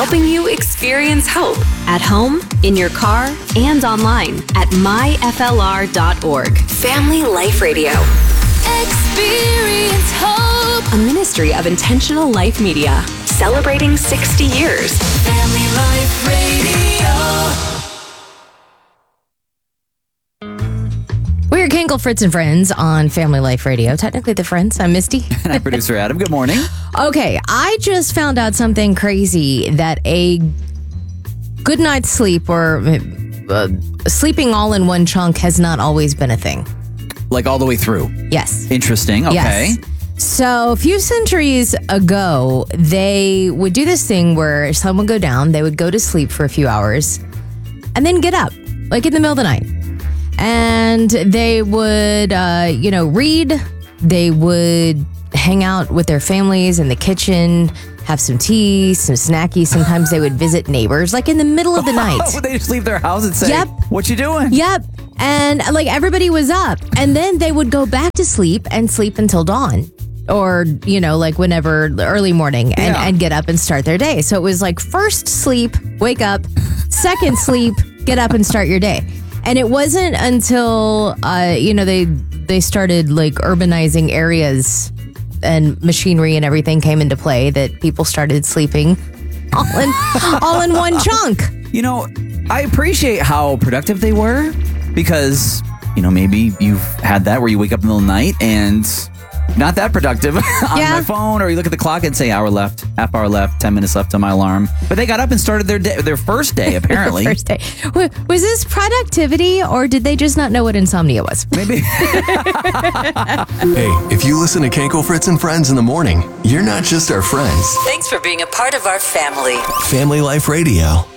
helping you experience hope at home, in your car, and online at myflr.org. Family Life Radio. Experience hope. A ministry of Intentional Life Media. Celebrating 60 years. Family Life Radio. We're Kinkle, Fritz, and Friends on Family Life Radio. Technically the Friends. I'm Misty. And I'm producer Adam. Good morning. Okay, I just found out something crazy, that a good night's sleep or sleeping all in one chunk has not always been a thing. Like all the way through. Yes. Interesting. Okay. Yes. So a few centuries ago, they would do this thing where someone would go down, they would go to sleep for a few hours, and then get up, like in the middle of the night. And they would, read. They would hang out with their families in the kitchen, have some tea, some snackies. Sometimes they would visit neighbors, like in the middle of the night. Would they just leave their house and say, Yep. What you doing? Yep. And like everybody was up. And then they would go back to sleep and sleep until dawn. Or, like whenever, early morning, and get up and start their day. So it was like first sleep, wake up, second sleep, get up and start your day. And it wasn't until, they started like urbanizing areas and machinery and everything came into play that people started sleeping all in one chunk. I appreciate how productive they were because, maybe you've had that where you wake up in the middle of the night and not that productive on my phone, or you look at the clock and say hour left, half hour left, 10 minutes left on my alarm. But they got up and started their first day, apparently. First day. Was this productivity, or did they just not know what insomnia was? Maybe. Hey, if you listen to Kinkle, Fritz, and Friends in the morning, you're not just our friends. Thanks for being a part of our family. Family Life Radio.